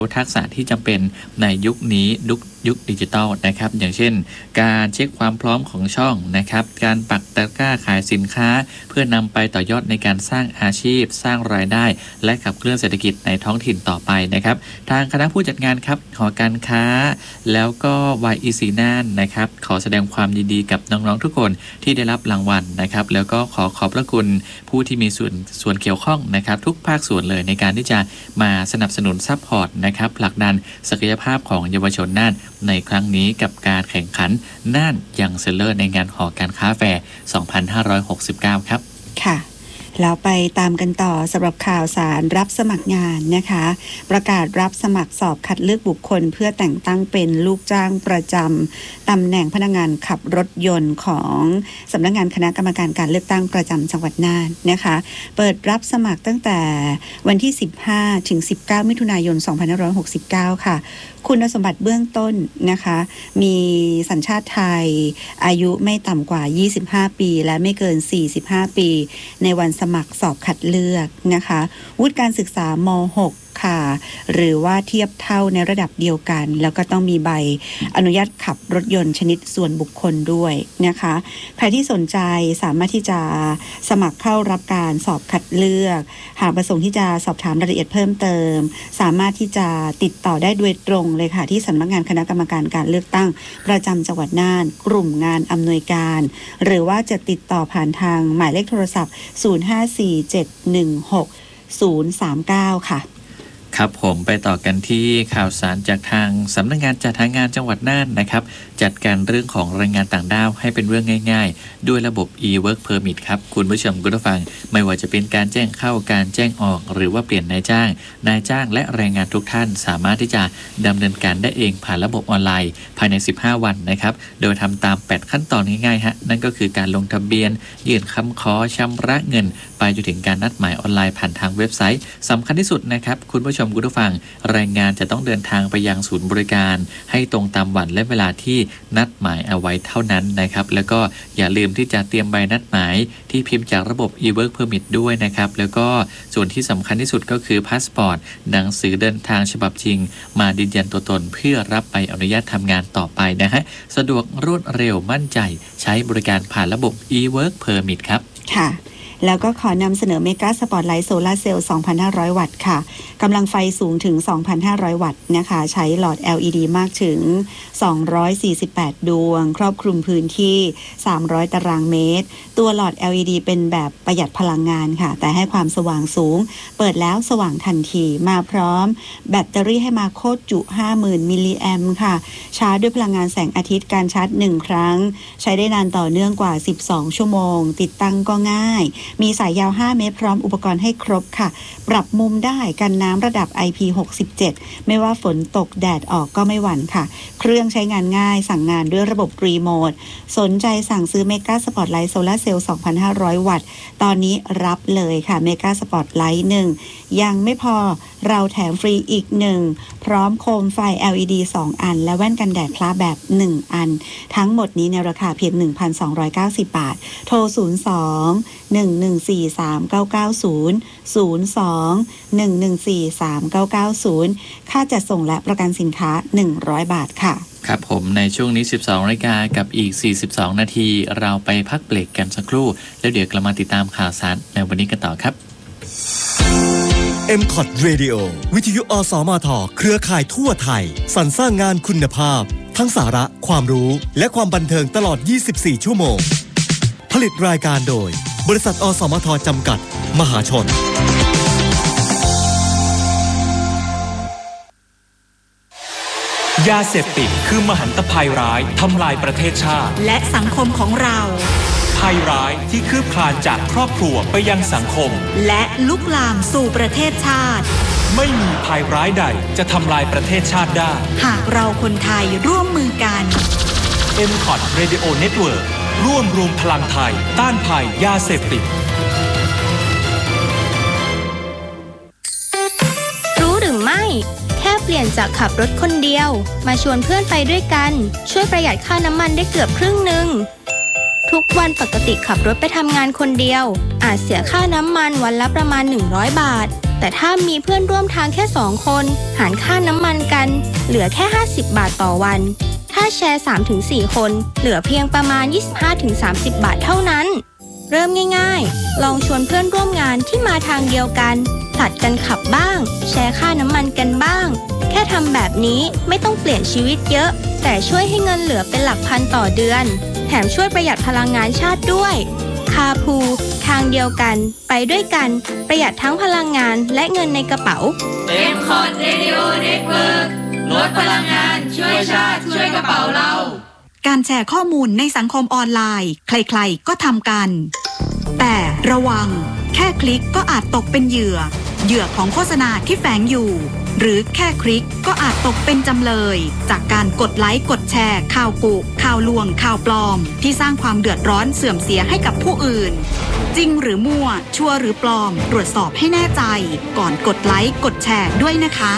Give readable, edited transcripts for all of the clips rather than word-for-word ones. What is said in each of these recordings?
ทักษะที่จำเป็นในยุคนี้ยุคดิจิทัลนะครับอย่างเช่นการเช็คความพร้อมของช่องนะครับการปักตะกร้าขายสินค้าเพื่อนำไปต่อยอดในการสร้างอาชีพสร้างรายได้และขับเคลื่อนเศรษฐกิจในท้องถิ่นต่อไปนะครับทางคณะผู้จัดงานครับหอการค้าแล้วก็ YEC น่านนะครับขอแสดงความยินดีกับน้องๆทุกคนที่ได้รับรางวัลนะครับแล้วก็ขอบพระคุณผู้ที่มีส่วนเกี่ยวข้องนะครับทุกภาคส่วนเลยในการที่จะมาสนับสนุนซัพพอร์ตนะครับผลักดันศักยภาพของเยาวชนน่านในครั้งนี้กับการแข่งขันน่านยังเซลเลอร์ในงานหอการค้าแฟร์ 2569 ครับค่ะแล้วไปตามกันต่อสำหรับข่าวสารรับสมัครงานนะคะประกาศรับสมัครสอบคัดเลือกบุคคลเพื่อแต่งตั้งเป็นลูกจ้างประจำตำแหน่งพนักงานขับรถยนต์ของสำนักงานคณะกรรมการการเลือกตั้งประจำจังหวัดน่านนะคะเปิดรับสมัครตั้งแต่วันที่15ถึง19มิถุนายน2569ค่ะคุณสมบัติเบื้องต้นนะคะมีสัญชาติไทยอายุไม่ต่ำกว่า25ปีและไม่เกิน45ปีในวันสมัครสอบคัดเลือกนะคะวุฒิการศึกษาม.6 ค่ะหรือว่าเทียบเท่าในระดับเดียวกันแล้วก็ต้องมีใบอนุญาตขับรถยนต์ชนิดส่วนบุคคลด้วยนะคะใครที่สนใจสามารถที่จะสมัครเข้ารับการสอบคัดเลือกหากประสงค์ที่จะสอบถามรายละเอียดเพิ่มเติมสามารถที่จะติดต่อได้โดยตรงเลยค่ะที่สำนักงานคณะกรรมการการเลือกตั้งประจำจังหวัดน่านกลุ่มงานอำนวยการหรือว่าจะติดต่อผ่านทางหมายเลขโทรศัพท์0547160039ค่ะครับผมไปต่อกันที่ข่าวสารจากทางสำนักงานจัดหางานจังหวัดน่านนะครับจัดการเรื่องของแรงงานต่างด้าวให้เป็นเรื่องง่ายๆด้วยระบบ e-work permit ครับคุณผู้ชมคุณผู้ฟังไม่ว่าจะเป็นการแจ้งเข้าการแจ้งออกหรือว่าเปลี่ยนนายจ้างและแรงงานทุกท่านสามารถที่จะดำเนินการได้เองผ่านระบบออนไลน์ภายใน15วันนะครับโดยทำตาม8ขั้นตอนง่ายๆฮะนั่นก็คือการลงทะเบียนยื่นคำขอชำระเงินไปจนถึงการนัดหมายออนไลน์ผ่านทางเว็บไซต์สำคัญที่สุดนะครับคุณผู้ชมคุณผู้ฟังแรงงานจะต้องเดินทางไปยังศูนย์บริการให้ตรงตามวันและเวลาที่นัดหมายเอาไว้เท่านั้นนะครับแล้วก็อย่าลืมที่จะเตรียมใบนัดหมายที่พิมพ์จากระบบ e-work permit ด้วยนะครับแล้วก็ส่วนที่สำคัญที่สุดก็คือพาสปอร์ตหนังสือเดินทางฉบับจริงมายืนยันตัวตนเพื่อรับใบอนุญาตทำงานต่อไปนะฮะสะดวกรวดเร็วมั่นใจใช้บริการผ่านระบบ e-work permit ครับค่ะแล้วก็ขอนำเสนอเมกาสปอตไลท์โซลาร์เซลล์ 2,500 วัตต์ค่ะกำลังไฟสูงถึง 2,500 วัตต์นะคะใช้หลอด LED มากถึง248ดวงครอบคลุมพื้นที่300ตารางเมตรตัวหลอด LED เป็นแบบประหยัดพลังงานค่ะแต่ให้ความสว่างสูงเปิดแล้วสว่างทันทีมาพร้อมแบตเตอรี่ให้มาโคตรจุ 50,000 มิลลิแอมป์ค่ะชาร์จด้วยพลังงานแสงอาทิตย์การชาร์จ1ครั้งใช้ได้นานต่อเนื่องกว่า12ชั่วโมงติดตั้งก็ง่ายมีสายยาว5เมตรพร้อมอุปกรณ์ให้ครบค่ะปรับมุมได้กันน้ำระดับ IP67 ไม่ว่าฝนตกแดดออกก็ไม่หวั่นค่ะเครื่องใช้งานง่ายสั่งงานด้วยระบบรีโมทสนใจสั่งซื้อเมกาสปอตไลท์โซลาร์เซลล์ 2,500 วัตต์ตอนนี้รับเลยค่ะเมกาสปอตไลท์1ยังไม่พอเราแถมฟรีอีก1พร้อมโคมไฟ LED 2 อันและแว่นกันแดดคลาแบบ1อันทั้งหมดนี้ในราคาเพียง 1,290 บาทโทร02-114-3990 ค่าจัดส่งและประกันสินค้า100 บาทค่ะครับผมในช่วงนี้ 12 นาฬิกากับอีก42นาทีเราไปพักเบรกกันสักครู่แล้วเดี๋ยวกลับมาติดตามข่าวสารในวันนี้กันต่อครับ MCOT Radio วิทยุอสมทเครือข่ายทั่วไทยสรรสร้างงานคุณภาพทั้งสาระความรู้และความบันเทิงตลอด24ชั่วโมงผลิตรายการโดยบริษัทอสมทจำกัดมหาชนยาเสพติดคือมหันตภัยร้ายทำลายประเทศชาติและสังคมของเราภัยร้ายที่คืบคลานจากครอบครัวไปยังสังคมและลุกลามสู่ประเทศชาติไม่มีภัยร้ายใดจะทำลายประเทศชาติได้หากเราคนไทยร่วมมือกัน MCOT Radio Network ร่วมรวมพลังไทยต้านภัยยาเสพติดรู้หรือไม่แค่เปลี่ยนจากขับรถคนเดียวมาชวนเพื่อนไปด้วยกันช่วยประหยัดค่าน้ำมันได้เกือบครึ่งนึงทุกวันปกติขับรถไปทำงานคนเดียวอาจเสียค่าน้ำมันวันละประมาณ100 บาทแต่ถ้ามีเพื่อนร่วมทางแค่2คนหารค่าน้ำมันกันเหลือแค่50 บาทต่อวันถ้าแชร์ 3-4 คนเหลือเพียงประมาณ 25-30 บาทเท่านั้นเริ่มง่ายๆลองชวนเพื่อนร่วมงานที่มาทางเดียวกันผลัดกันขับบ้างแชร์ค่าน้ำมันกันบ้างแค่ทำแบบนี้ไม่ต้องเปลี่ยนชีวิตเยอะแต่ช่วยให้เงินเหลือเป็นหลักพันต่อเดือนแถมช่วยประหยัดพลังงานชาติด้วยคาพูทางเดียวกันไปด้วยกันประหยัดทั้งพลังงานและเงินในกระเป๋า M-Cod Radio Network ลดพลังงานช่วยชาติช่วยกระเป๋าเราการแชร์ข้อมูลในสังคมออนไลน์ใครๆก็ทำกันแต่ระวังแค่คลิกก็อาจตกเป็นเหยื่อของโฆษณาที่แฝงอยู่หรือแค่คลิกก็อาจตกเป็นจำเลยจากการกดไลค์กดแชร์ข่าวกุข่าวลวงข่าวปลอมที่สร้างความเดือดร้อนเสื่อมเสียให้กับผู้อื่นจริงหรือมั่วชัวร์หรือปลอมตรวจสอบให้แน่ใจก่อนกดไลค์กดแชร์ด้วยนะคะ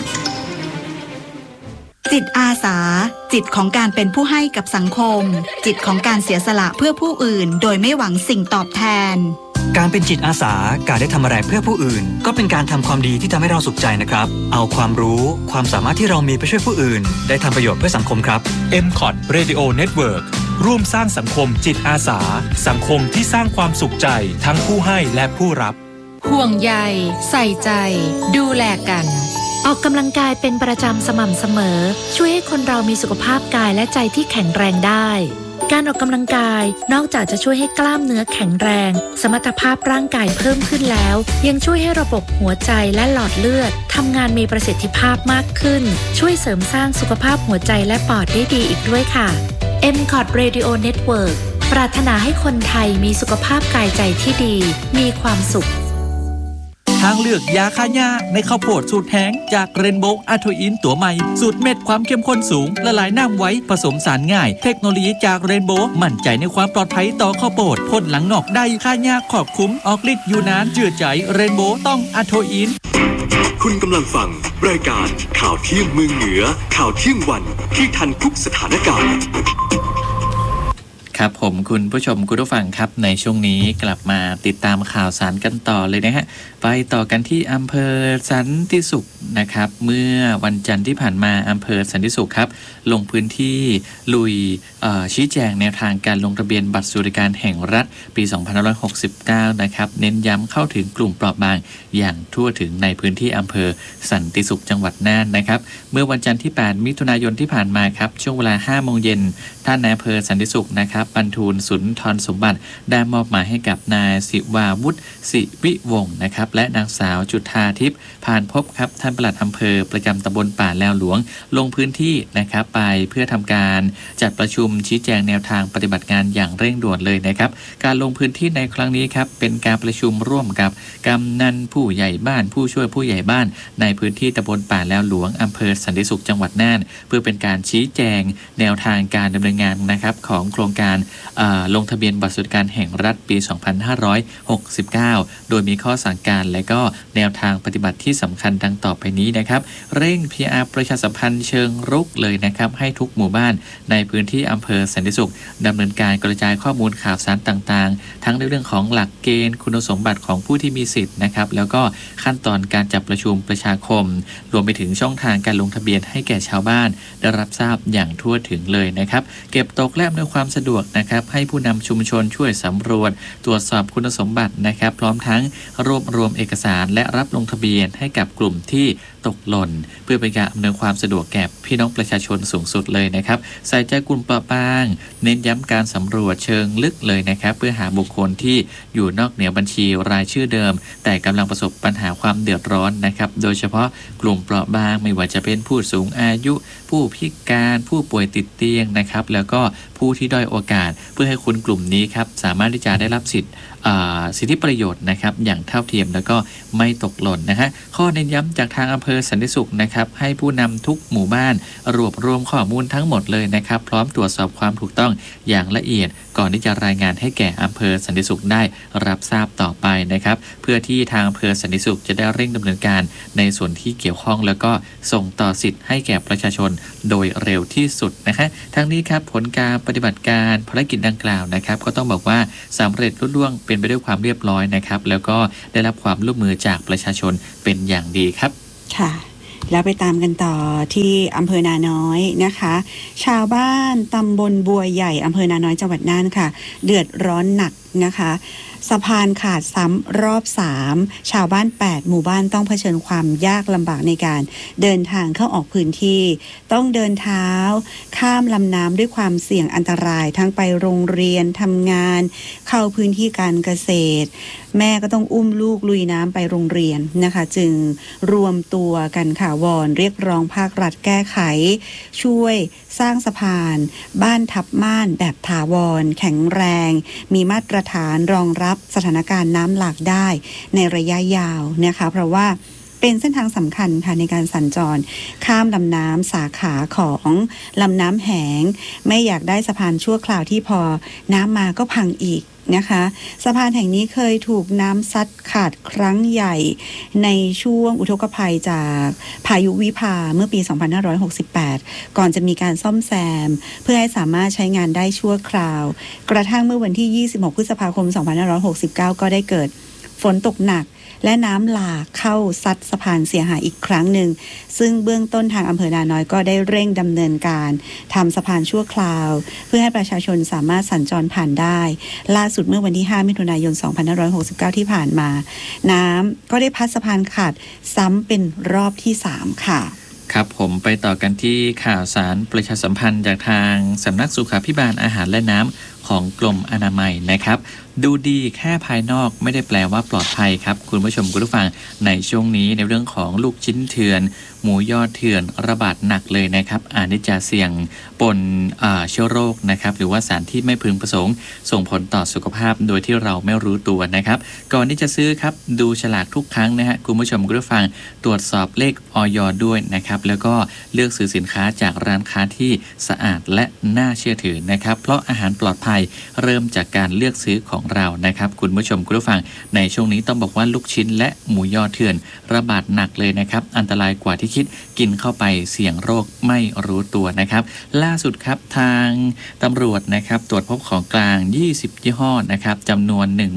จิตอาสาจิตของการเป็นผู้ให้กับสังคมจิตของการเสียสละเพื่อผู้อื่นโดยไม่หวังสิ่งตอบแทนการเป็นจิตอาสาการได้ทำอะไรเพื่อผู้อื่นก็เป็นการทำความดีที่ทำให้เราสุขใจนะครับเอาความรู้ความสามารถที่เรามีไปช่วยผู้อื่นได้ทำประโยชน์เพื่อสังคมครับ M-Cod Radio Network ร่วมสร้างสังคมจิตอาสาสังคมที่สร้างความสุขใจทั้งผู้ให้และผู้รับห่วงใยใส่ใจดูแลกันออกกำลังกายเป็นประจำสม่ำเสมอช่วยให้คนเรามีสุขภาพกายและใจที่แข็งแรงได้การออกกำลังกายนอกจากจะช่วยให้กล้ามเนื้อแข็งแรงสมรรถภาพร่างกายเพิ่มขึ้นแล้วยังช่วยให้ระบบหัวใจและหลอดเลือดทำงานมีประสิทธิภาพมากขึ้นช่วยเสริมสร้างสุขภาพหัวใจและปอดได้ดีอีกด้วยค่ะ M-Cod Radio Network ปรารถนาให้คนไทยมีสุขภาพกายใจที่ดีมีความสุขทางเลือกยาฆ่าหญ้าในข้าวโพดสูตรแห้งจากเรนโบว์อะโทอินตัวใหม่สูตรเม็ดความเข้มข้นสูงละลายน้ำไว้ผสมสารง่ายเทคโนโลยีจากเรนโบว์มั่นใจในความปลอดภัยต่อข้าวโพดพ่นหลังนอกได้ฆ่าหญ้าครอบคลุมออกฤทธิ์อยู่นานเชื่อใจเรนโบว์ต้องอะโทอินคุณกำลังฟังรายการข่าวเที่ยงเมืองเหนือข่าวเที่ยงวันที่ทันทุกสถานการณ์ครับผมคุณผู้ชมคุณผู้ฟังครับในช่วงนี้กลับมาติดตามข่าวสารกันต่อเลยนะฮะไปต่อกันที่อำเภอสันติสุขนะครับเมื่อวันจันทร์ที่ผ่านมาอำเภอสันติสุขครับลงพื้นที่ลุยชี้แจงแนวทางการลงทะเบียนบัตรสวัสดิการแห่งรัฐปี2569นะครับเน้นย้ำเข้าถึงกลุ่มเปราะบางอย่างทั่วถึงในพื้นที่อำเภอสันติสุขจังหวัดน่านนะครับเมื่อวันจันทร์ที่8มิถุนายนที่ผ่านมาครับช่วงเวลา 5 โมงเย็นท่านนายอำเภอสันติสุขนะครับบรรทูลสุนทรสมบัติได้มอบหมายให้กับนายศิวาวุฒิศิวิวงศ์นะครับและนางสาวจุฑาทิพย์พานพบครับท่านปลัดอำเภอประจำตำบลป่าแลวหลวงลงพื้นที่นะครับไปเพื่อทำการจัดประชุมชี้แจงแนวทางปฏิบัติงานอย่างเร่งด่วนเลยนะครับการลงพื้นที่ในครั้งนี้ครับเป็นการประชุมร่วมกับกำนันผู้ใหญ่บ้านผู้ช่วยผู้ใหญ่บ้านในพื้นที่ตำบลป่าแลวหลวงอำเภอสันติสุขจังหวัดน่านเพื่อเป็นการชี้แจงแนวทางการดำเนินงานนะครับของโครงการลงทะเบียนบัตรสวัสดิการแห่งรัฐปี 2569 โดยมีข้อสั่งการและก็แนวทางปฏิบัติที่สำคัญดังต่อไปนี้นะครับเร่ง PR ประชาสัมพันธ์เชิงรุกเลยนะครับให้ทุกหมู่บ้านในพื้นที่อำเภอสันติสุขดำเนินการกระจายข้อมูลข่าวสารต่างๆทั้งในเรื่องของหลักเกณฑ์คุณสมบัติของผู้ที่มีสิทธิ์นะครับแล้วก็ขั้นตอนการจัดประชุมประชาคมรวมไปถึงช่องทางการลงทะเบียนให้แก่ชาวบ้านได้รับทราบอย่างทั่วถึงเลยนะครับเก็บตกและอำนวยความสะดวกนะครับให้ผู้นำชุมชนช่วยสำรวจตรวจสอบคุณสมบัตินะครับพร้อมทั้งรวบรวมเอกสารและรับลงทะเบียนให้กับกลุ่มที่ตกหล่นเพื่อเป็นการอำนวยความสะดวกแก่พี่น้องประชาชนสูงสุดเลยนะครับใส่ใจกลุ่มเปราะบางเน้นย้ำการสำรวจเชิงลึกเลยนะครับเพื่อหาบุคคลที่อยู่นอกเหนือบัญชีรายชื่อเดิมแต่กำลังประสบปัญหาความเดือดร้อนนะครับโดยเฉพาะกลุ่มเปราะบางไม่ว่าจะเป็นผู้สูงอายุผู้พิการผู้ป่วยติดเตียงนะครับแล้วก็ผู้ที่ด้อยโอกาสเพื่อให้คนกลุ่มนี้ครับสามารถที่จะได้รับสิทธิประโยชน์นะครับอย่างเท่าเทียมแล้วก็ไม่ตกหล่นนะฮะข้อเน้นย้ำจากทางอำเภอสันติสุขนะครับให้ผู้นำทุกหมู่บ้านรวบรวมข้อมูลทั้งหมดเลยนะครับพร้อมตรวจสอบความถูกต้องอย่างละเอียดก่อนที่จะรายงานให้แก่อำเภอสันติสุขได้รับทราบต่อไปนะครับเพื่อที่ทางอำเภอสันติสุขจะได้เร่งดำเนินการในส่วนที่เกี่ยวข้องแล้วก็ส่งต่อสิทธิ์ให้แก่ประชาชนโดยเร็วที่สุดนะฮะทั้งนี้ครับผลการปฏิบัติการภารกิจดังกล่าวนะครับก็ต้องบอกว่าสำเร็จลุล่วงเป็นไปด้วยความเรียบร้อยนะครับแล้วก็ได้รับความร่วมมือจากประชาชนเป็นอย่างดีครับค่ะแล้วไปตามกันต่อที่อำเภอนาน้อยนะคะชาวบ้านตำบลบัวใหญ่อำเภอนาน้อยจังหวัดน่านค่ะเดือดร้อนหนักนะคะสะพานขาดซ้ำรอบ3ชาวบ้าน8หมู่บ้านต้องเผชิญความยากลำบากในการเดินทางเข้าออกพื้นที่ต้องเดินเท้าข้ามลำน้ำด้วยความเสี่ยงอันตรายทั้งไปโรงเรียนทำงานเข้าพื้นที่การเกษตรแม่ก็ต้องอุ้มลูกลุยน้ำไปโรงเรียนนะคะจึงรวมตัวกันค่ะวอนเรียกร้องภาครัฐแก้ไขช่วยสร้างสะพานบ้านทับม่านแบบถาวรแข็งแรงมีมาตรฐานรองรับสถานการณ์น้ำหลากได้ในระยะยาวนะคะเพราะว่าเป็นเส้นทางสำคัญค่ะในการสัญจรข้ามลำน้ำสาขาของลำน้ำแหงไม่อยากได้สะพานชั่วคราวที่พอน้ำมาก็พังอีกนะคะสะพานแห่งนี้เคยถูกน้ำซัดขาดครั้งใหญ่ในช่วงอุทกภัยจากพายุวิภาเมื่อปี 2568 ก่อนจะมีการซ่อมแซมเพื่อให้สามารถใช้งานได้ชั่วคราวกระทั่งเมื่อวันที่ 26 พฤษภาคม 2569 ก็ได้เกิดฝนตกหนักและน้ำหลากเข้าซัดสะพานเสียหายอีกครั้งหนึ่งซึ่งเบื้องต้นทางอำเภอนาน้อยก็ได้เร่งดำเนินการทำสะพานชั่วคราวเพื่อให้ประชาชนสามารถสัญจรผ่านได้ล่าสุดเมื่อวันที่ 5 มิถุนายน 2569 ที่ผ่านมาน้ำก็ได้พัดสะพานขาดซ้ำเป็นรอบที่ 3 ค่ะครับผมไปต่อกันที่ข่าวสารประชาสัมพันธ์จากทางสำนักสุขาภิบาลอาหารและน้ำของกรมอนามัยนะครับดูดีแค่ภายนอกไม่ได้แปลว่าปลอดภัยครับคุณผู้ชมคุณผู้ฟังในช่วงนี้ในเรื่องของลูกชิ้นเถื่อนหมูยอเถื่อนระบาดหนักเลยนะครับอาจจะเสี่ยงปนเชื้อโรคนะครับหรือว่าสารที่ไม่พึงประสงค์ส่งผลต่อสุขภาพโดยที่เราไม่รู้ตัวนะครับก่อนที่จะซื้อครับดูฉลากทุกครั้งนะฮะคุณผู้ชมคุณผู้ฟังตรวจสอบเลขอย.ด้วยนะครับแล้วก็เลือกซื้อสินค้าจากร้านค้าที่สะอาดและน่าเชื่อถือนะครับเพราะอาหารปลอดภัยเริ่มจากการเลือกซื้อของเรานะครับคุณผู้ชมคุณผู้ฟังในช่วงนี้ต้องบอกว่าลูกชิ้นและหมูยอเถื่อนระบาดหนักเลยนะครับอันตรายกว่าที่คิดกินเข้าไปเสี่ยงโรคไม่รู้ตัวนะครับล่าสุดครับทางตำรวจนะครับตรวจพบของกลาง20ยี่ห้อนะครับจำนวน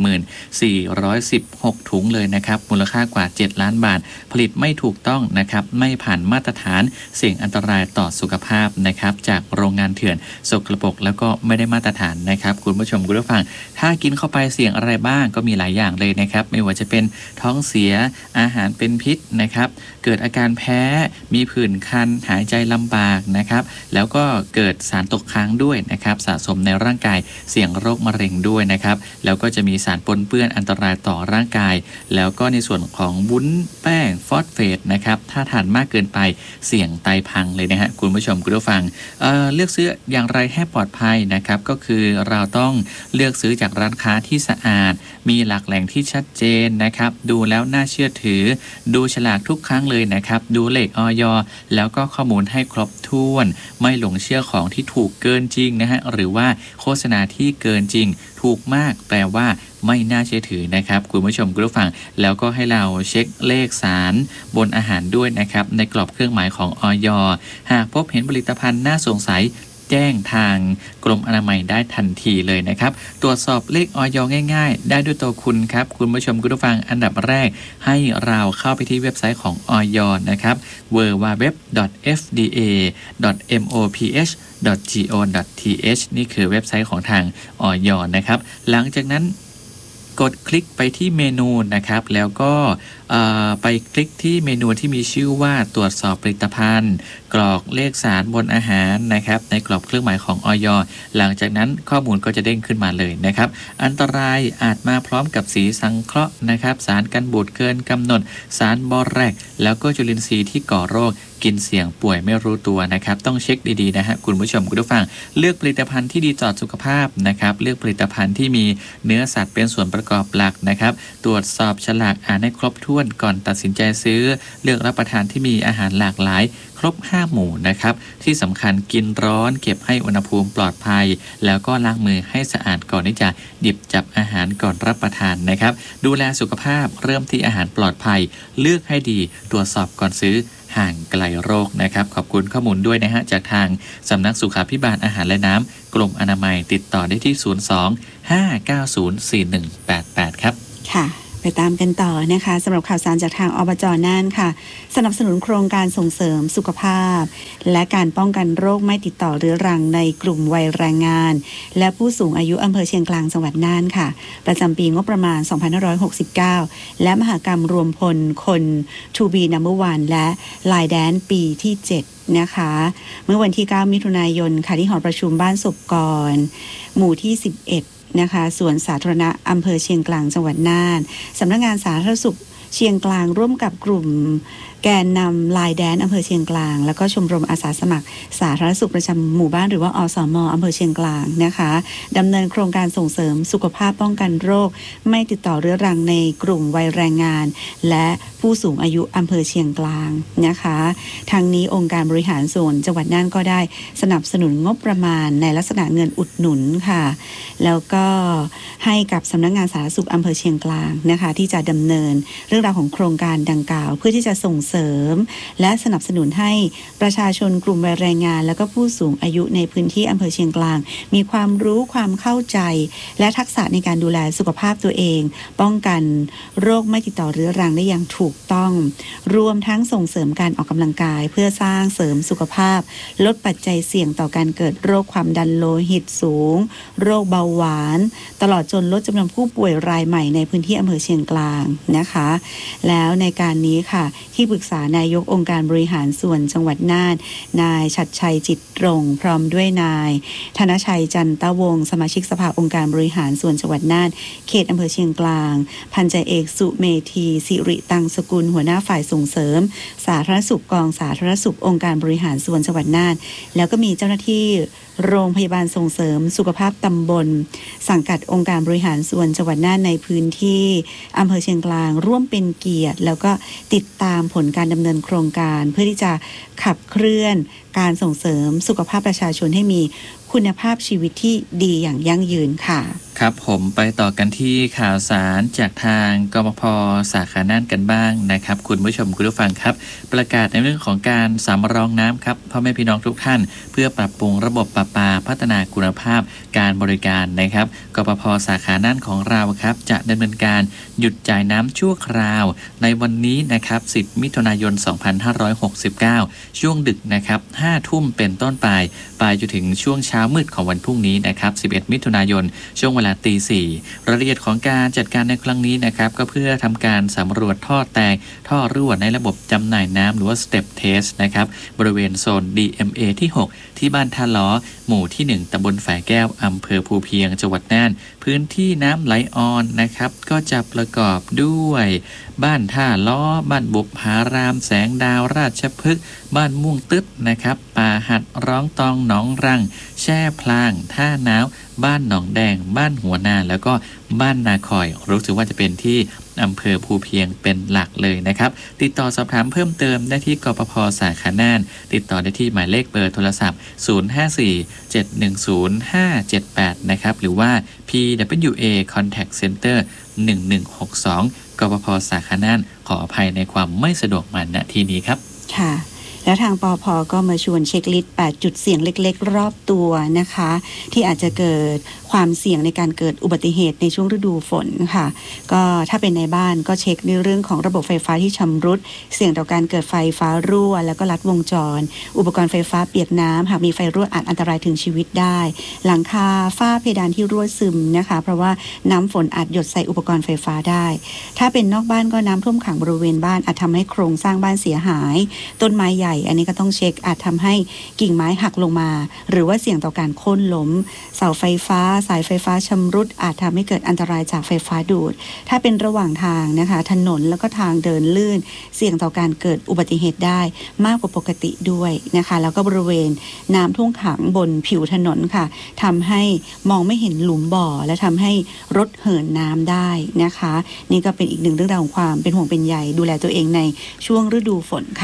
1416 ถุงเลยนะครับมูลค่ากว่า7ล้านบาทผลิตไม่ถูกต้องนะครับไม่ผ่านมาตรฐานเสี่ยงอันตรายต่อสุขภาพนะครับจากโรงงานเถื่อนสกปรกแล้วก็ไม่ได้มาตรฐานนะครับคุณผู้ชมคุณผู้ฟังถ้ากินเข้าไปเสี่ยงอะไรบ้างก็มีหลายอย่างเลยนะครับไม่ว่าจะเป็นท้องเสียอาหารเป็นพิษนะครับเกิดอาการแพ้มีผื่นคันหายใจลำบากนะครับแล้วก็เกิดสารตกค้างด้วยนะครับสะสมในร่างกายเสี่ยงโรคมะเร็งด้วยนะครับแล้วก็จะมีสารปนเปื้อนอันตรายต่อร่างกายแล้วก็ในส่วนของวุ้นแป้งฟอสเฟตนะครับถ้าทานมากเกินไปเสี่ยงไตพังเลยนะฮะคุณผู้ชมคุณผู้ฟังเลือกซื้ออย่างไรให้ปลอดภัยนะครับก็คือเราต้องเลือกซื้อจากร้านค้าที่สะอาดมีหลักแหล่งที่ชัดเจนนะครับดูแล้วน่าเชื่อถือดูฉลากทุกครั้งเลยนะครับดูเลขอย.แล้วก็ข้อมูลให้ครบถ้วนไม่หลงเชื่อของที่ถูกเกินจริงนะฮะหรือว่าโฆษณาที่เกินจริงถูกมากแปลว่าไม่น่าเชื่อถือนะครับคุณผู้ชมคุณผู้ฟังแล้วก็ให้เราเช็คเลขสารบนอาหารด้วยนะครับในกรอบเครื่องหมายของอย.หากพบเห็นผลิตภัณฑ์น่าสงสัยแจ้งทางกรมอนามัยได้ทันทีเลยนะครับตรวจสอบเลขอย.ง่ายๆได้ด้วยตัวคุณครับคุณผู้ชมคุณผู้ฟังอันดับแรกให้เราเข้าไปที่เว็บไซต์ของอย.นะครับ www.fda.moph.go.th นี่คือเว็บไซต์ของทางอย.นะครับหลังจากนั้นกดคลิกไปที่เมนูนะครับแล้วก็ไปคลิกที่เมนูที่มีชื่อว่าตรวจสอบผลิตภัณฑ์กรอกเลขสารบนอาหารนะครับในกรอบเครื่องหมายของอย.หลังจากนั้นข้อมูลก็จะเด้งขึ้นมาเลยนะครับอันตรายอาจมาพร้อมกับสีสังเคราะห์นะครับสารกันบูดเกินกำหนดสารบอแรกแล้วก็จุลินทรีย์ที่ก่อโรคกินเสี่ยงป่วยไม่รู้ตัวนะครับต้องเช็คดีๆนะฮะคุณผู้ชมคุณผู้ฟังเลือกผลิตภัณฑ์ที่ดีต่อสุขภาพนะครับเลือกผลิตภัณฑ์ที่มีเนื้อสัตว์เป็นส่วนประกอบหลักนะครับตรวจสอบฉลากอ่านให้ครบถ้วนก่อนตัดสินใจซื้อเลือกรับประทานที่มีอาหารหลากหลายครบ5หมู่นะครับที่สำคัญกินร้อนเก็บให้อุณหภูมิปลอดภัยแล้วก็ล้างมือให้สะอาดก่อนที่จะหยิบจับอาหารก่อนรับประทานนะครับดูแลสุขภาพเริ่มที่อาหารปลอดภัยเลือกให้ดีตรวจสอบก่อนซื้อห่างไกลโรคนะครับขอบคุณข้อมูลด้วยนะฮะจากทางสำนักสุขาภิบาลอาหารและน้ำกรมอนามัยติดต่อได้ที่ 02-590-4188 ครับค่ะไปตามกันต่อนะคะสำหรับข่าวสารจากทางอบจ.น่านค่ะสนับสนุนโครงการส่งเสริมสุขภาพและการป้องกันโรคไม่ติดต่อเรื้อรังในกลุ่มวัยแรงงานและผู้สูงอายุอำเภอเชียงกลางจังหวัดน่านค่ะประจำปีงบประมาณ 2569 และมหกรรมรวมพลคน To Be Number One และลายแดนปีที่ 7 นะคะเมื่อวันที่ 9 มิถุนายนค่ะที่หอประชุมบ้านศพกรหมู่ที่ 11นะคะสวนสาธารณะอำเภอเชียงกลางจังหวัดน่านสำนักงานสาธารณสุขเชียงกลางร่วมกับกลุ่มแกนนำลายแดนอำเภอเชียงกลางแล้วก็ชมรมอาสาสมัครสาธารณสุขประจำหมู่บ้านหรือว่าอสม.อำเภอเชียงกลางนะคะดำเนินโครงการส่งเสริมสุขภาพป้องกันโรคไม่ติดต่อเรื้อรังในกลุ่มวัยแรงงานและผู้สูงอายุอำเภอเชียงกลางนะคะทางนี้องค์การบริหารส่วนจังหวัดน่านก็ได้สนับสนุนงบประมาณในลักษณะเงินอุดหนุนค่ะแล้วก็ให้กับสำนักงานสาธารณสุขอำเภอเชียงกลางนะคะที่จะดำเนินเรื่องราวของโครงการดังกล่าวเพื่อที่จะส่งเสริมและสนับสนุนให้ประชาชนกลุ่มวัยแรงงานและก็ผู้สูงอายุในพื้นที่อำเภอเชียงกลางมีความรู้ความเข้าใจและทักษะในการดูแลสุขภาพตัวเองป้องกันโรคไม่ติดต่อเรื้อรังได้อย่างถูกต้องรวมทั้งส่งเสริมการออกกำลังกายเพื่อสร้างเสริมสุขภาพลดปัจจัยเสี่ยงต่อการเกิดโรคความดันโลหิตสูงโรคเบาหวานตลอดจนลดจำนวนผู้ป่วยรายใหม่ในพื้นที่อำเภอเชียงกลางนะคะแล้วในการนี้ค่ะที่ปรึกษานายกองค์การบริหารส่วนจังหวัดน่านนายชัดชัยจิตตรงพร้อมด้วยนายธนชัยจันตวงศ์สมาชิกสภาองค์การบริหารส่วนจังหวัดน่านเขตอำเภอเชียงกลางพันจ่าเอกสุเมธีสิริตังสกุลหัวหน้าฝ่ายส่งเสริมสาธารณสุขกองสาธารณสุของค์การบริหารส่วนจังหวัดน่านแล้วก็มีเจ้าหน้าที่โรงพยาบาลส่งเสริมสุขภาพตำบลสังกัดองค์การบริหารส่วนจังหวัดน่านในพื้นที่อำเภอเชียงกลางร่วมเป็นเกียรติแล้วก็ติดตามผลการดำเนินโครงการเพื่อที่จะขับเคลื่อนการส่งเสริมสุขภาพประชาชนให้มีคุณภาพชีวิตที่ดีอย่างยั่งยืนค่ะครับผมไปต่อกันที่ข่าวสารจากทางกมพ.สาขาน่านกันบ้างนะครับคุณผู้ชมคุณผู้ฟังครับประกาศในเรื่องของการสำรองน้ำครับพ่อแม่พี่น้องทุกท่านเพื่อปรับปรุงระบบประปาพัฒนาคุณภาพการบริการนะครับกมพ.สาขาน่านของเราครับจะดำเนินการหยุดจ่ายน้ำชั่วคราวในวันนี้นะครับ10 มิถุนายน 2569ช่วงดึกนะครับ 5 ทุ่มเป็นต้นไปจนถึงช่วงเช้ามืดของวันพรุ่งนี้นะครับ11 มิถุนายนช่วงเวลา ตี 4รายละเอียดของการจัดการในครั้งนี้นะครับก็เพื่อทำการสำรวจท่อแตกท่อรั่วในระบบจำหน่ายน้ำหรือว่า Step Test นะครับบริเวณโซน DMA ที่ 6 ที่บ้านท่าล้อหมู่ที่ 1 ตำบลฝายแก้วอำเภอภูเพียงจังหวัดน่านพื้นที่น้ำไหลออนนะครับก็จะประกอบด้วยบ้านท่าล้อบ้านบุพารามแสงดาวราชพฤกษ์บ้านม่วงตึ๊ดนะครับป่าหัดร้องตองหนองรังแช่พลางท่าน้าวบ้านหนองแดงบ้านหัวนาแล้วก็บ้านนาคอยรู้สึกว่าจะเป็นที่อำเภอภูเพียงเป็นหลักเลยนะครับติดต่อสอบถามเพิ่มเติมได้ที่กปภ.สาขาน่านติดต่อได้ที่หมายเลขเบอร์โทรศัพท์054-710-578นะครับหรือว่า PWA Contact Center 1162กปภ.สาขาน่านขออภัยในความไม่สะดวกมาณที่นี้ครับค่ะแล้วทางปพ.ก็มาชวนเช็คลิสต์8จุดเสี่ยงเล็กๆรอบตัวนะคะที่อาจจะเกิดความเสี่ยงในการเกิดอุบัติเหตุในช่วงฤดูฝนค่ะก็ถ้าเป็นในบ้านก็เช็คในเรื่องของระบบไฟฟ้าที่ชำรุดเสี่ยงต่อการเกิดไฟฟ้ารั่วแล้วก็ลัดวงจรอุปกรณ์ไฟฟ้าเปียกน้ำหากมีไฟรั่วอาจอันตรายถึงชีวิตได้หลังคาฝ้าเพดานที่รั่วซึมนะคะเพราะว่าน้ำฝนอาจหยดใส่อุปกรณ์ไฟฟ้าได้ถ้าเป็นนอกบ้านก็น้ำท่วมขังบริเวณบ้านอาจทำให้โครงสร้างบ้านเสียหายต้นไม้ใหญ่อันนี้ก็ต้องเช็คอาจทำให้กิ่งไม้หักลงมาหรือว่าเสี่ยงต่อการโค่นล้มเสาไฟฟ้าสายไฟฟ้าชำรุดอาจทำให้เกิดอันตรายจากไฟฟ้าดูดถ้าเป็นระหว่างทางนะคะถนนแล้วก็ทางเดินลื่นเสี่ยงต่อการเกิดอุบัติเหตุได้มากกว่าปกติด้วยนะคะแล้วก็บริเวณน้ำท่วมขังบนผิวถนนค่ะทำให้มองไม่เห็นหลุมบ่อและทำให้รถเหินน้ำได้นะคะนี่ก็เป็นอีกหนึ่งเรื่องราวของความเป็นห่วงเป็นใยดูแลตัวเองในช่วงฤดูฝนค่ะ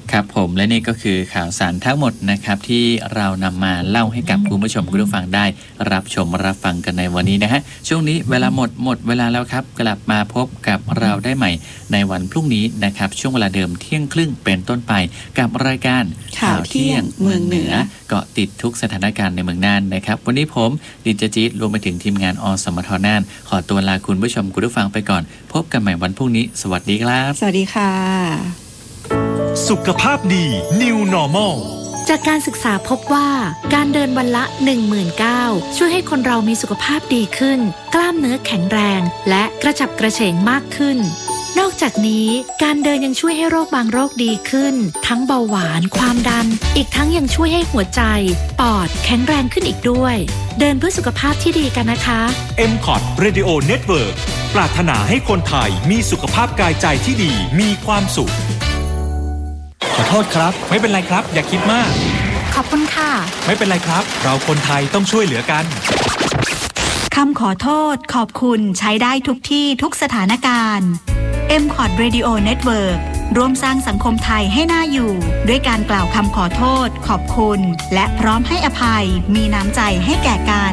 ครับผมและนี่ก็คือข่าวสารทั้งหมดนะครับที่เรานำมาเล่าให้กับคุณผู้ชมคุณผู้ฟังได้รับชมรับฟังกันในวันนี้นะฮะช่วงนี้เวลาหมดเวลาแล้วครับกลับมาพบกับเราได้ใหม่ในวันพรุ่งนี้นะครับช่วงเวลาเดิมเที่ยงครึ่งเป็นต้นไปกับรายการข่าวเที่ยงเมืองเหนือเกาะติดทุกสถานการณ์ในเมืองน่านนะครับวันนี้ผมดินเจจี๊ดรวมไปถึงทีมงานอสมทน่านขอตัวลาคุณผู้ชมคุณผู้ฟังไปก่อนพบกันใหม่วันพรุ่งนี้สวัสดีครับสวัสดีค่ะสุขภาพดี New Normal จากการศึกษาพบว่าการเดินวันละ 19,000 ช่วยให้คนเรามีสุขภาพดีขึ้นกล้ามเนื้อแข็งแรงและกระฉับกระเฉงมากขึ้นนอกจากนี้การเดินยังช่วยให้โรคบางโรคดีขึ้นทั้งเบาหวานความดันอีกทั้งยังช่วยให้หัวใจปอดแข็งแรงขึ้นอีกด้วยเดินเพื่อสุขภาพที่ดีกันนะคะ MCOT Radio Network ปรารถนาให้คนไทยมีสุขภาพกายใจที่ดีมีความสุขขอโทษครับไม่เป็นไรครับอย่าคิดมากขอบคุณค่ะไม่เป็นไรครับเราคนไทยต้องช่วยเหลือกันคำขอโทษขอบคุณใช้ได้ทุกที่ทุกสถานการณ์ MCOT Radio Network ร่วมสร้างสังคมไทยให้น่าอยู่ด้วยการกล่าวคำขอโทษขอบคุณและพร้อมให้อภัยมีน้ำใจให้แก่กัน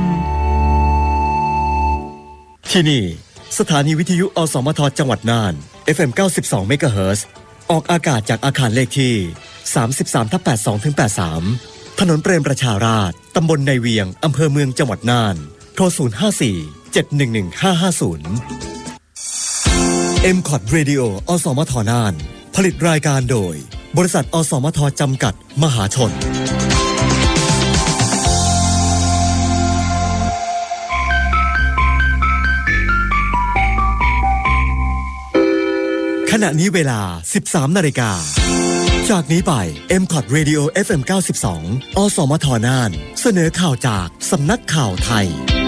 ที่นี่สถานีวิทยุอสมทจังหวัดน่าน FM 92 MHz ออกอากาศจากอาคารเลขที่ 33/82-83 ถนนเปรมประชาราษฎร์ตำบลในเวียงอำเภอเมืองจังหวัดน่านโทร 054-711-550 MCOT Radio อสมทน่านผลิตรายการโดยบริษัทอสมทจำกัดมหาชนขณะนี้เวลา 13 นาฬิกาจากนี้ไป MCOT Radio FM 92 อสมทน่านเสนอข่าวจากสำนักข่าวไทย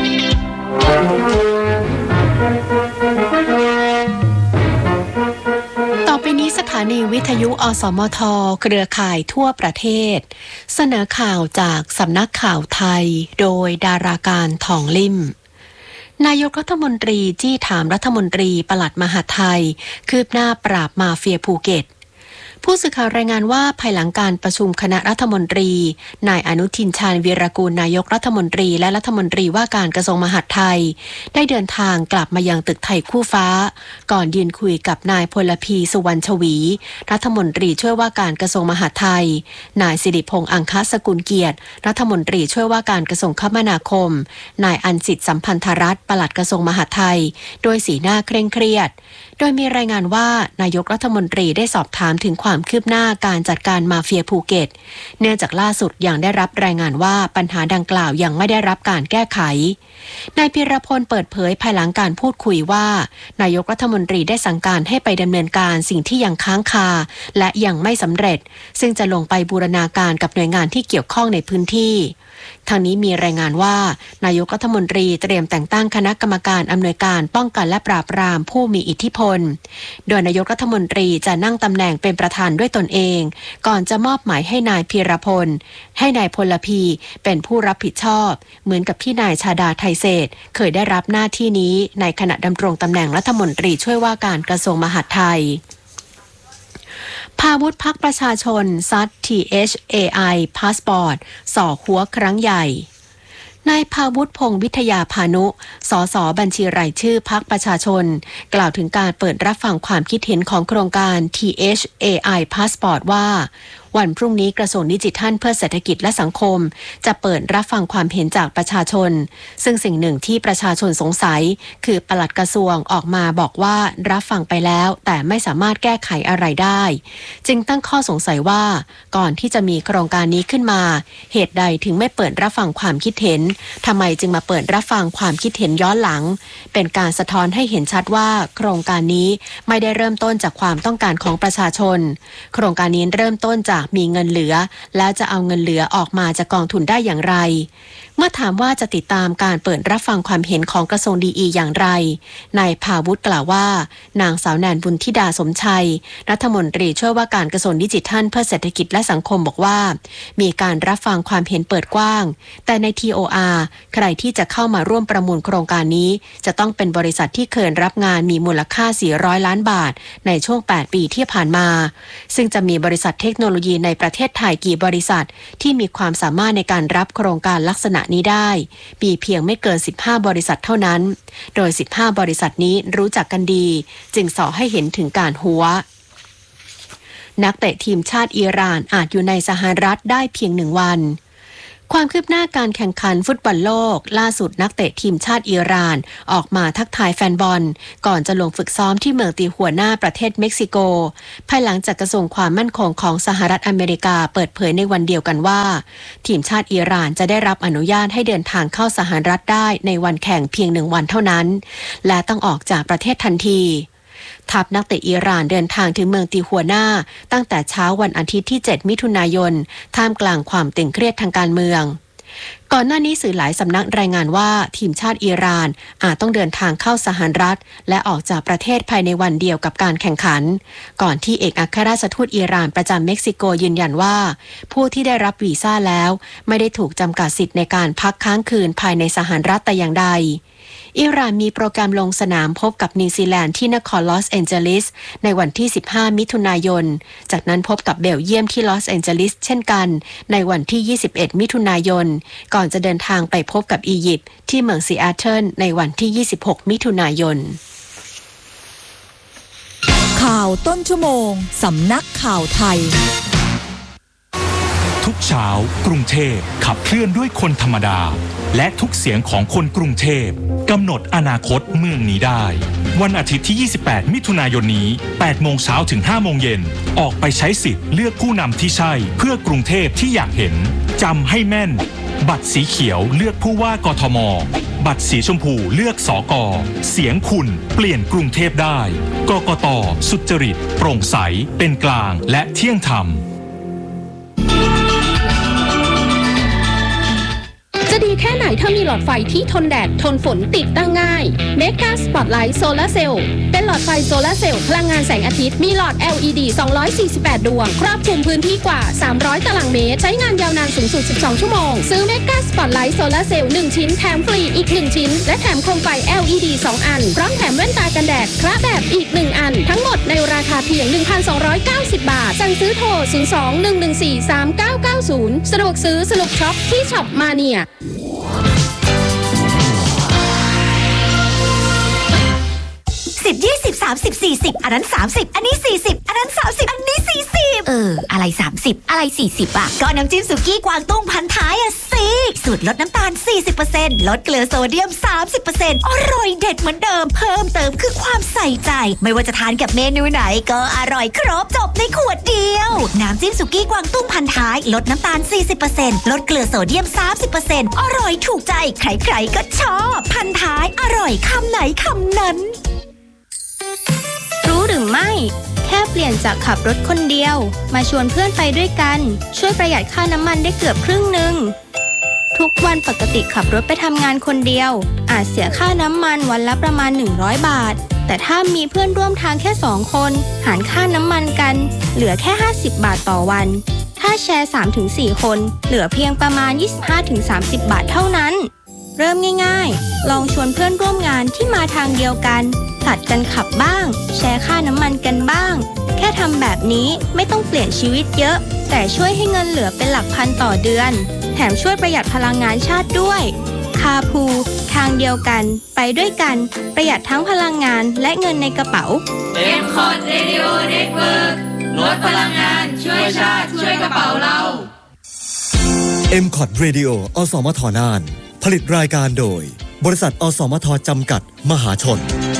ต่อไปนี้สถานีวิทยุอสมทเครือข่ายทั่วประเทศเสนอข่าวจากสำนักข่าวไทยโดยดาราการทองลิ่มนายกรัฐมนตรีจี้ถามรัฐมนตรีปลัดมหาดไทยคืบหน้าปราบมาเฟียภูเก็ตผู้สื่อข่าวรายงานว่าภายหลังการประชุมคณะรัฐมนตรีนายอนุทินชาญวีรกูลนายกรัฐมนตรีและรัฐมนตรีว่าการกระทรวงมหาดไทยได้เดินทางกลับมายังตึกไทยคู่ฟ้าก่อนยืนคุยกับนายพลพีสุวรรณชวีรัฐมนตรีช่วยว่าการกระทรวงมหาดไทยนายสิริพงษ์อังคสกุลเกียรติรัฐมนตรีช่วยว่าการกระทรวงคมนาคมนายอัญสิทธิ์สัมพันธรัตน์ปลัดกระทรวงมหาดไทยโดยสีหน้าเคร่งเครียดโดยมีรายงานว่านายกรัฐมนตรีได้สอบถามถึงความคืบหน้าการจัดการมาเฟียภูเก็ตเนื่องจากล่าสุดยังได้รับรายงานว่าปัญหาดังกล่าวยังไม่ได้รับการแก้ไขนายพีรพลเปิดเผยภายหลังการพูดคุยว่านายกรัฐมนตรีได้สั่งการให้ไปดำเนินการสิ่งที่ยังค้างคาและยังไม่สำเร็จซึ่งจะลงไปบูรณาการกับหน่วยงานที่เกี่ยวข้องในพื้นที่ทางนี้มีรายงานว่านายกรัฐมนตรีเตรียมแต่งตั้งคณะกรรมการอำนวยการป้องกันและปราบปรามผู้มีอิทธิพลโดยนายกรัฐมนตรีจะนั่งตำแหน่งเป็นประธานด้วยตนเองก่อนจะมอบหมายให้นายพีรพลให้นายพลพีเป็นผู้รับผิดชอบเหมือนกับที่นายชาดาไทเศษเคยได้รับหน้าที่นี้ในขณะดำรงตำแหน่งรัฐมนตรีช่วยว่าการกระทรวงมหาดไทยพาวุธพรรคประชาชนซัด THAI พาสปอร์ตส่อหัวครั้งใหญ่นายพาวุฒิพงษ์วิทยาพานุสสบัญชีรายชื่อพรรคประชาชนกล่าวถึงการเปิดรับฟังความคิดเห็นของโครงการ THAI พาสปอร์ตว่าวันพรุ่งนี้กระทรวงดิจิทัลเพื่อเศรษฐกิจและสังคมจะเปิดรับฟังความเห็นจากประชาชนซึ่งสิ่งหนึ่งที่ประชาชนสงสัยคือปลัดกระทรวงออกมาบอกว่ารับฟังไปแล้วแต่ไม่สามารถแก้ไขอะไรได้จึงตั้งข้อสงสัยว่าก่อนที่จะมีโครงการนี้ขึ้นมาเหตุใดถึงไม่เปิดรับฟังความคิดเห็นทำไมจึงมาเปิดรับฟังความคิดเห็นย้อนหลังเป็นการสะท้อนให้เห็นชัดว่าโครงการนี้ไม่ได้เริ่มต้นจากความต้องการของประชาชนโครงการนี้เริ่มต้นจากากมีเงินเหลือแล้วจะเอาเงินเหลือออกมาจากกองทุนได้อย่างไรเมื่อถามว่าจะติดตามการเปิดรับฟังความเห็นของกระทรวงดีอีอย่างไรนายภาวุฒิกล่าวว่านางสาวแนนบุญธิดาสมชัยรัฐมนตรีช่วยว่าการกระทรวงดิจิทัลเพื่อเศรษฐกิจและสังคมบอกว่ามีการรับฟังความเห็นเปิดกว้างแต่ใน TOR ใครที่จะเข้ามาร่วมประมูลโครงการนี้จะต้องเป็นบริษัทที่เคยรับงานมีมูลค่า400ล้านบาทในช่วง8ปีที่ผ่านมาซึ่งจะมีบริษัทเทคโนโลยีในประเทศไทยกี่บริษัทที่มีความสามารถในการรับโครงการลักษณะนี้ได้มีเพียงไม่เกิน15บริษัทเท่านั้นโดย15บริษัทนี้รู้จักกันดีจึงส่อให้เห็นถึงการหัวนักเตะทีมชาติอิหร่านอาจอยู่ในสหรัฐได้เพียง1วันความคืบหน้าการแข่งขันฟุตบอลโลกล่าสุดนักเตะทีมชาติอิหร่านออกมาทักทายแฟนบอลก่อนจะลงฝึกซ้อมที่เมืองติหัวหน้าประเทศเม็กซิโกภายหลังจากกระทรวงความมั่นคงของสหรัฐอเมริกาเปิดเผยในวันเดียวกันว่าทีมชาติอิหร่านจะได้รับอนุญาตให้เดินทางเข้าสหรัฐได้ในวันแข่งเพียง1วันเท่านั้นและต้องออกจากประเทศทันทีทัพนักเตะอิหร่านเดินทางถึงเมืองติหัวหน้าตั้งแต่เช้าวันอาทิตย์ที่7มิถุนายนท่ามกลางความตึงเครียดทางการเมืองก่อนหน้านี้สื่อหลายสำนักรายงานว่าทีมชาติอิหร่านอาจต้องเดินทางเข้าสหรัฐและออกจากประเทศภายในวันเดียวกับการแข่งขันก่อนที่เอกอัครราชทูตอิหร่านประจำเม็กซิโกยืนยันว่าผู้ที่ได้รับวีซ่าแล้วไม่ได้ถูกจำกัดสิทธิ์ในการพักค้างคืนภายในสหรัฐแต่อย่างใดอิหร่านมีโปรแกรมลงสนามพบกับนิวซีแลนด์ที่นครลอสแอนเจลิสในวันที่15มิถุนายนจากนั้นพบกับเบลเยียมที่ลอสแอนเจลิสเช่นกันในวันที่21มิถุนายนก่อนจะเดินทางไปพบกับอียิปต์ที่เมืองซีแอตเทิลในวันที่26มิถุนายนข่าวต้นชั่วโมงสำนักข่าวไทยทุกเช้ากรุงเทพขับเคลื่อนด้วยคนธรรมดาและทุกเสียงของคนกรุงเทพกำหนดอนาคตเมืองนี้ได้วันอาทิตย์ที่28มิถุนายนนี้8โมงเช้าถึง5โมงเย็นออกไปใช้สิทธิ์เลือกผู้นำที่ใช่เพื่อกรุงเทพที่อยากเห็นจำให้แม่นบัตรสีเขียวเลือกผู้ว่ากทมบัตรสีชมพูเลือกสก.เสียงคุณเปลี่ยนกรุงเทพได้กกต.สุจริตโปร่งใสเป็นกลางและเที่ยงธรรมจะดีแค่ไหนถ้ามีหลอดไฟที่ทนแดดทนฝนติดตั้งง่าย Mega Spotlight Solar Cell เป็นหลอดไฟโซลาร์เซลล์พลังงานแสงอาทิตย์มีหลอด LED 248 ดวงครอบคลุมพื้นที่กว่า300ตารางเมตรใช้งานยาวนานสูงสุด12ชั่วโมงซื้อ Mega Spotlight Solar Cell 1ชิ้นแถมฟรีอีก1ชิ้นและแถมโคมไฟ LED 2 อันพร้อมแถมแว่นตากันแดดคละแบบอีก1อันทั้งหมดในราคาเพียง 1,290 บาทสั่งซื้อโทร 02-114-3990 สะดวกซื้อสนุกช็อปที่ช็อปมาเนีย 10 20 30 40อันนั้น30อันนี้40อันนั้น30อันนี้40อะไร30อะไร40อ่ะก็น้ำจิ้มสุกี้กวางตุ้งพันท้ายอ่ะสิสูตรลดน้ำตาล 40% ลดเกลือโซเดียม 30% อร่อยเด็ดเหมือนเดิมเพิ่มเติมคือความใส่ใจไม่ว่าจะทานกับเมนูไหนก็อร่อยครบจบในขวดเดียวน้ำจิ้มสุกี้กวางตุ้งพันท้ายลดน้ำตาล 40% ลดเกลือโซเดียม 30% อร่อยถูกใจใครๆก็ชอบพันท้ายอร่อยคำไหนคำนั้นรู้หรือไม่แค่เปลี่ยนจากขับรถคนเดียวมาชวนเพื่อนไปด้วยกันช่วยประหยัดค่าน้ำมันได้เกือบครึ่งนึงทุกวันปกติขับรถไปทำงานคนเดียวอาจเสียค่าน้ำมันวันละประมาณ100 บาทแต่ถ้ามีเพื่อนร่วมทางแค่2คนหารค่าน้ำมันกันเหลือแค่50 บาทต่อวันถ้าแชร์ 3-4 คนเหลือเพียงประมาณ 25-30 บาทเท่านั้นเริ่มง่ายๆลองชวนเพื่อนร่วมงานที่มาทางเดียวกันผลัดกันขับบ้างแชร์ค่าน้ำมันกันบ้างแค่ทำแบบนี้ไม่ต้องเปลี่ยนชีวิตเยอะแต่ช่วยให้เงินเหลือเป็นหลักพันต่อเดือนแถมช่วยประหยัดพลังงานชาติด้วยคาพูทางเดียวกันไปด้วยกันประหยัดทั้งพลังงานและเงินในกระเป๋า M-Cod Radio Network ลดพลังงานช่วยชาติช่วยกระเป๋าเรา M-Cod Radio อสมทน่านผลิตรายการโดยบริษัทอสมทจำกัดมหาชน